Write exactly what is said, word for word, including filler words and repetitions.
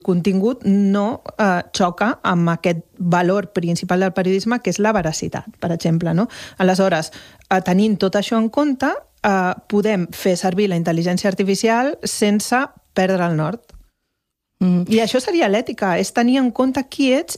contingut no eh, xoca amb aquest valor principal del periodisme, que és la veracitat, per exemple. No? Aleshores, eh, tenint tot això en compte, eh, podem fer servir la intel·ligència artificial sense perdre el nord. Mm. I això seria l'ètica, és tenir en compte qui ets